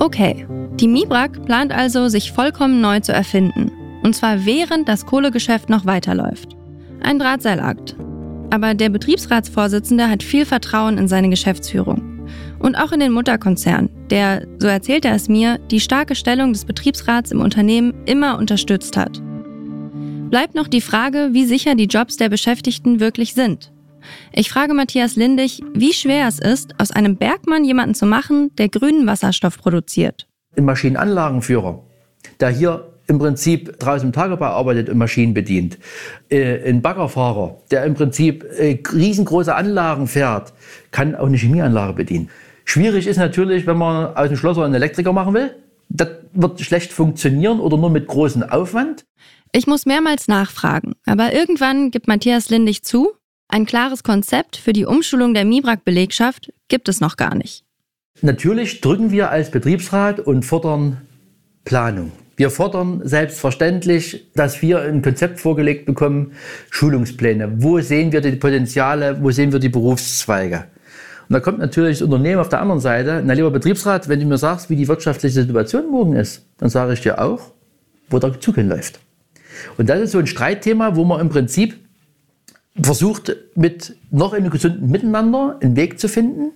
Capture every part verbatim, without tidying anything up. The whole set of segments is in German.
Okay, die MIBRAG plant also, sich vollkommen neu zu erfinden. Und zwar während das Kohlegeschäft noch weiterläuft. Ein Drahtseilakt. Aber der Betriebsratsvorsitzende hat viel Vertrauen in seine Geschäftsführung. Und auch in den Mutterkonzern, der, so erzählt er es mir, die starke Stellung des Betriebsrats im Unternehmen immer unterstützt hat. Bleibt noch die Frage, wie sicher die Jobs der Beschäftigten wirklich sind. Ich frage Matthias Lindig, wie schwer es ist, aus einem Bergmann jemanden zu machen, der grünen Wasserstoff produziert. Ein Maschinenanlagenführer, der hier im Prinzip draußen im Tagebau arbeitet und Maschinen bedient. Äh, ein Baggerfahrer, der im Prinzip äh, riesengroße Anlagen fährt, kann auch eine Chemieanlage bedienen. Schwierig ist natürlich, wenn man aus dem Schlosser einen Elektriker machen will. Das wird schlecht funktionieren oder nur mit großem Aufwand. Ich muss mehrmals nachfragen, aber irgendwann gibt Matthias Lindig zu, ein klares Konzept für die Umschulung der MIBRAG-Belegschaft gibt es noch gar nicht. Natürlich drücken wir als Betriebsrat und fordern Planung. Wir fordern selbstverständlich, dass wir ein Konzept vorgelegt bekommen, Schulungspläne. Wo sehen wir die Potenziale, wo sehen wir die Berufszweige? Und da kommt natürlich das Unternehmen auf der anderen Seite. Na, lieber Betriebsrat, wenn du mir sagst, wie die wirtschaftliche Situation morgen ist, dann sage ich dir auch, wo der Zug hinläuft. Und das ist so ein Streitthema, wo man im Prinzip versucht, mit noch einem gesunden Miteinander einen Weg zu finden.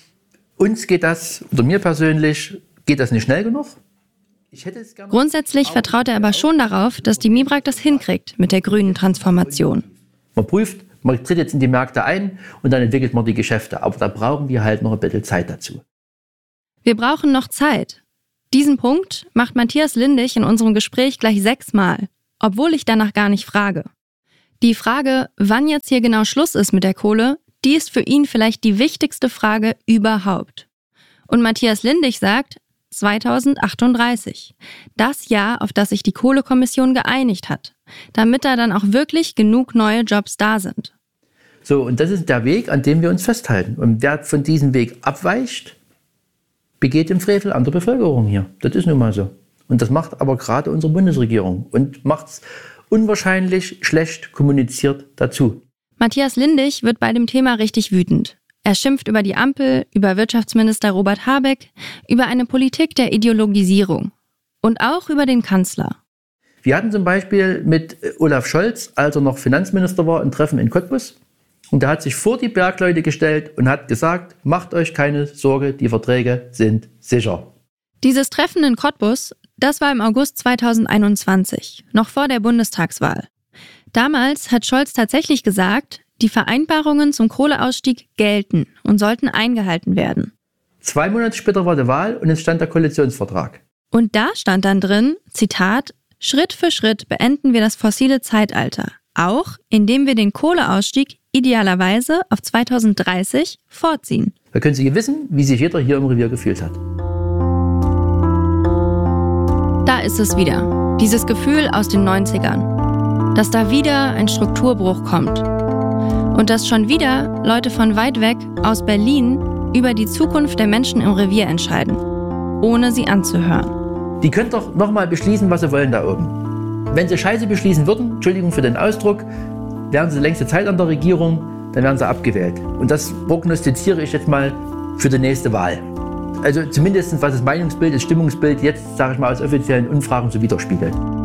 Uns geht das, oder mir persönlich, geht das nicht schnell genug. Ich hätte es gerne. Grundsätzlich vertraut er aber schon darauf, dass die MIBRAG das hinkriegt mit der grünen Transformation. Man prüft, man tritt jetzt in die Märkte ein und dann entwickelt man die Geschäfte. Aber da brauchen wir halt noch ein bisschen Zeit dazu. Wir brauchen noch Zeit. Diesen Punkt macht Matthias Lindig in unserem Gespräch gleich sechsmal, obwohl ich danach gar nicht frage. Die Frage, wann jetzt hier genau Schluss ist mit der Kohle, die ist für ihn vielleicht die wichtigste Frage überhaupt. Und Matthias Lindig sagt zweitausendachtunddreißig, das Jahr, auf das sich die Kohlekommission geeinigt hat, damit da dann auch wirklich genug neue Jobs da sind. So, und das ist der Weg, an dem wir uns festhalten. Und wer von diesem Weg abweicht, begeht den Frevel an der Bevölkerung hier. Das ist nun mal so. Und das macht aber gerade unsere Bundesregierung und macht es unwahrscheinlich schlecht kommuniziert dazu. Matthias Lindig wird bei dem Thema richtig wütend. Er schimpft über die Ampel, über Wirtschaftsminister Robert Habeck, über eine Politik der Ideologisierung und auch über den Kanzler. Wir hatten zum Beispiel mit Olaf Scholz, als er noch Finanzminister war, ein Treffen in Cottbus. Und der hat sich vor die Bergleute gestellt und hat gesagt, macht euch keine Sorge, die Verträge sind sicher. Dieses Treffen in Cottbus, das war im August zweitausendeinundzwanzig, noch vor der Bundestagswahl. Damals hat Scholz tatsächlich gesagt, die Vereinbarungen zum Kohleausstieg gelten und sollten eingehalten werden. Zwei Monate später war die Wahl und es stand der Koalitionsvertrag. Und da stand dann drin, Zitat, Schritt für Schritt beenden wir das fossile Zeitalter, auch indem wir den Kohleausstieg idealerweise auf zweitausenddreißig vorziehen. Da können Sie wissen, wie sich jeder hier im Revier gefühlt hat. Da ist es wieder, dieses Gefühl aus den neunzigern, dass da wieder ein Strukturbruch kommt. Und dass schon wieder Leute von weit weg aus Berlin über die Zukunft der Menschen im Revier entscheiden, ohne sie anzuhören. Die können doch nochmal beschließen, was sie wollen da oben. Wenn sie Scheiße beschließen würden, Entschuldigung für den Ausdruck, wären sie längste Zeit an der Regierung, dann wären sie abgewählt. Und das prognostiziere ich jetzt mal für die nächste Wahl. Also zumindest was das Meinungsbild, das Stimmungsbild jetzt, sage ich mal, aus offiziellen Umfragen so widerspiegelt.